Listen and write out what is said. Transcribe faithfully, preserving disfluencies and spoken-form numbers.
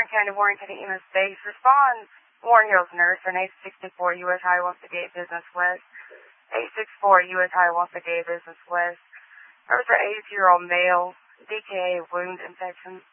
Warren County, Warren County E M S base. Respond, Warren Hills nurse, and eight sixty-four U S Highway fifty-eight Business West. eight sixty-four U S Highway fifty-eight Business West. There was an eighty-two-year-old male, D K A wound infection.